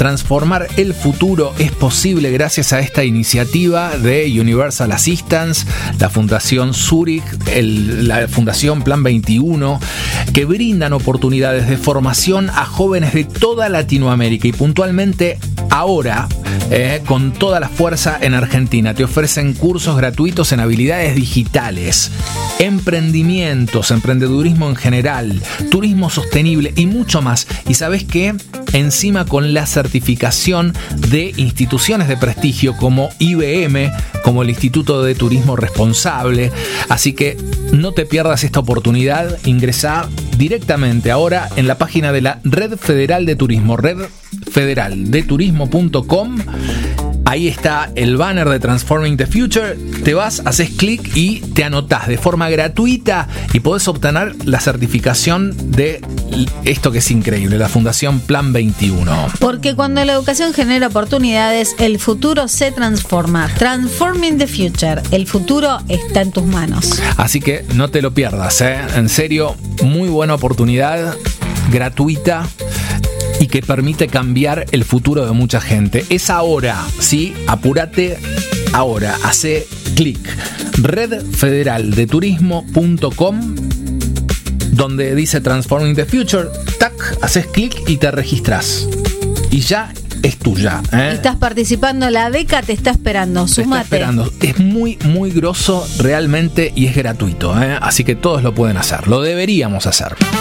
transformar el futuro es posible gracias a esta iniciativa de Universal Assistance, la Fundación Zurich, la Fundación Plan 21, que brindan oportunidades de formación a jóvenes de toda Latinoamérica y puntualmente ahora, con toda la fuerza en Argentina. Te ofrecen cursos gratuitos en habilidades digitales, emprendimientos, emprendedurismo en general, turismo sostenible y mucho más. ¿Y sabes qué? Encima con la certificación de instituciones de prestigio como IBM, como el Instituto de Turismo Responsable. Así que no te pierdas esta oportunidad. Ingresá directamente ahora en la página de la Red Federal de Turismo, redfederaldeturismo.com. Ahí está el banner de Transforming the Future. Te vas, haces clic y te anotás de forma gratuita y podés obtener la certificación de esto que es increíble, la Fundación Plan 21. Porque cuando la educación genera oportunidades, el futuro se transforma. Transforming the Future. El futuro está en tus manos. Así que no te lo pierdas, ¿eh? En serio, muy buena oportunidad, gratuita, y que permite cambiar el futuro de mucha gente. Es ahora, ¿sí? Apúrate ahora, hace clic. redfederaldeturismo.com, donde dice Transforming the Future, tac, haces clic y te registras. Y ya es tuya, ¿eh? Estás participando, la beca te está esperando, súmate. Te está esperando. Es muy, muy grosso realmente y es gratuito, ¿eh? Así que todos lo pueden hacer, lo deberíamos hacer.